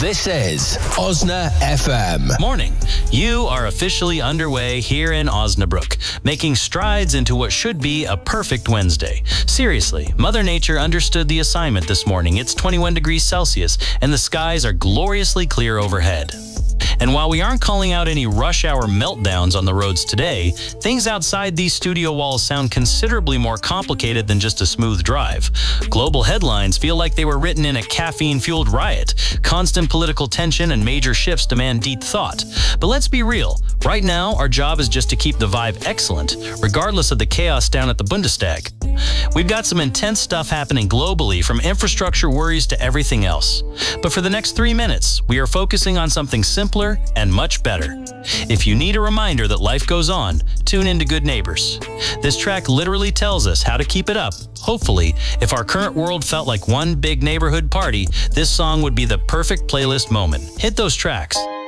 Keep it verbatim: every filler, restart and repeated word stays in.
This is Osna F M. Morning. You are officially underway here in Osnabrück, making strides into what should be a perfect Wednesday. Seriously, Mother Nature understood the assignment this morning. It's twenty-one degrees Celsius, and the skies are gloriously clear overhead. And while we aren't calling out any rush hour meltdowns on the roads today, things outside these studio walls sound considerably more complicated than just a smooth drive. Global headlines feel like they were written in a caffeine-fueled riot. Constant political tension and major shifts demand deep thought. But let's be real. Right now, our job is just to keep the vibe excellent, regardless of the chaos down at the Bundestag. We've got some intense stuff happening globally, from infrastructure worries to everything else. But for the next three minutes, we are focusing on something simpler and much better. If you need a reminder that life goes on, tune into Good Neighbors. This track literally tells us how to keep it up. Hopefully, if our current world felt like one big neighborhood party, this song would be the perfect playlist moment. Hit those tracks.